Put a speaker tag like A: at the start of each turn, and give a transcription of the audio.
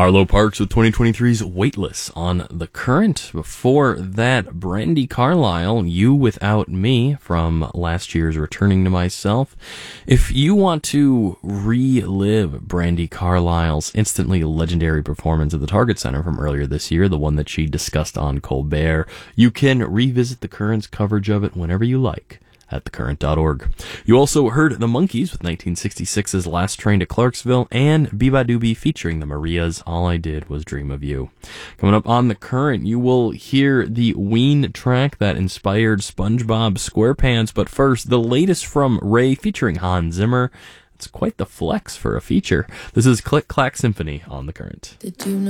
A: Arlo Parks with 2023's Weightless on The Current. Before that, Brandi Carlile, You Without Me, from last year's Returning to Myself. If you want to relive Brandi Carlile's instantly legendary performance at the Target Center from earlier this year, the one that she discussed on Colbert, you can revisit The Current's coverage of it whenever you like at thecurrent.org. You also heard the Monkees with 1966's Last Train to Clarksville and Biba Doobie featuring the Marias, All I Did Was Dream of You. Coming up on The Current, you will hear the Ween track that inspired SpongeBob SquarePants, but first, the latest from Ray featuring Hans Zimmer. It's quite the flex for a feature. This is Click Clack Symphony on The Current.
B: Did you know